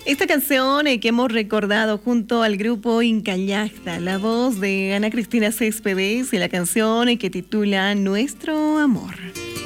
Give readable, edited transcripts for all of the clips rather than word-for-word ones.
Esta canción que hemos recordado junto al grupo Incallacta, la voz de Ana Cristina Céspedes y la canción que titula Nuestro Amor.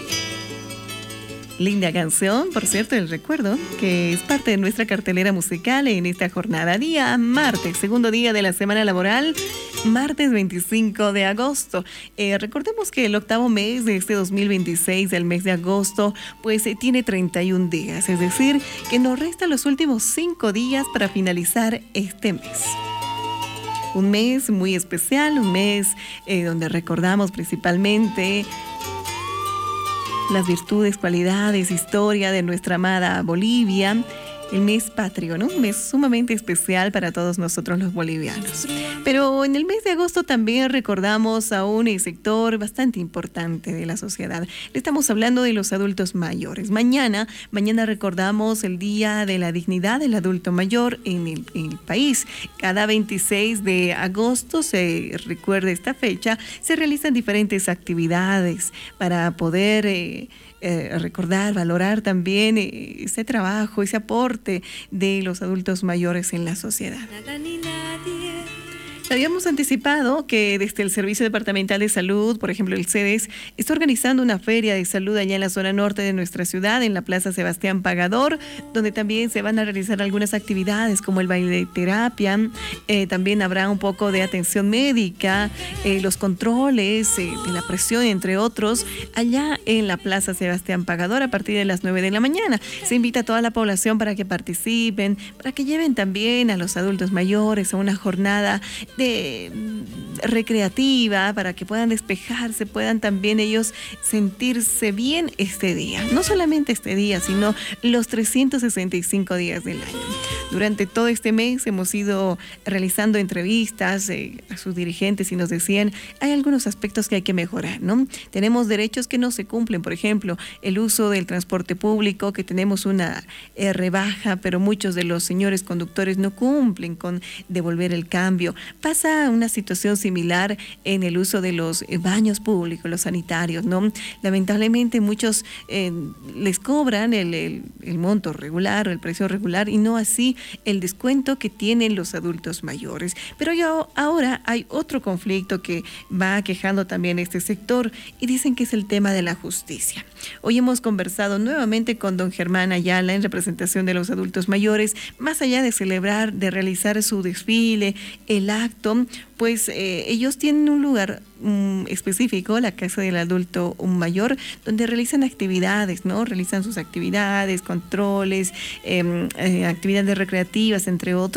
Linda canción, por cierto, el recuerdo, que es parte de nuestra cartelera musical en esta jornada. Día martes, segundo día de la semana laboral, martes 25 de agosto. Recordemos que el octavo mes de este 2026, el mes de agosto, pues tiene 31 días. Es decir, que nos restan los últimos 5 días para finalizar este mes. Un mes muy especial, un mes donde recordamos principalmente las virtudes, cualidades, historia de nuestra amada Bolivia. El mes patrio, ¿no? Un mes sumamente especial para todos nosotros los bolivianos. Pero en el mes de agosto también recordamos a un sector bastante importante de la sociedad. Le estamos hablando de los adultos mayores. Mañana recordamos el Día de la Dignidad del Adulto Mayor en el país. Cada 26 de agosto se recuerda esta fecha. Se realizan diferentes actividades para poder recordar, valorar también ese trabajo, ese aporte de los adultos mayores en la sociedad. Nada ni nadie. Habíamos anticipado que desde el Servicio Departamental de Salud, por ejemplo el CEDES, está organizando una feria de salud allá en la zona norte de nuestra ciudad, en la Plaza Sebastián Pagador, donde también se van a realizar algunas actividades como el baile de terapia, también habrá un poco de atención médica, los controles de la presión, entre otros, allá en la Plaza Sebastián Pagador a partir de las 9 de la mañana. Se invita a toda la población para que participen, para que lleven también a los adultos mayores a una jornada recreativa, para que puedan despejarse, puedan también ellos sentirse bien este día. No solamente este día, sino los 365 días del año. Durante todo este mes hemos ido realizando entrevistas a sus dirigentes y nos decían, hay algunos aspectos que hay que mejorar, ¿no? Tenemos derechos que no se cumplen, por ejemplo, el uso del transporte público, que tenemos una rebaja, pero muchos de los señores conductores no cumplen con devolver el cambio. Pasa una situación similar en el uso de los baños públicos, los sanitarios, ¿no? Lamentablemente muchos les cobran el monto regular o el precio regular y no así el descuento que tienen los adultos mayores. Pero ahora hay otro conflicto que va aquejando también este sector y dicen que es el tema de la justicia. Hoy hemos conversado nuevamente con don Germán Ayala en representación de los adultos mayores. Más allá de celebrar, de realizar su desfile, el acto, pues ellos tienen un lugar específico, la Casa del Adulto Mayor, donde realizan actividades, ¿no? Realizan sus actividades, controles, actividades recreativas, entre otros.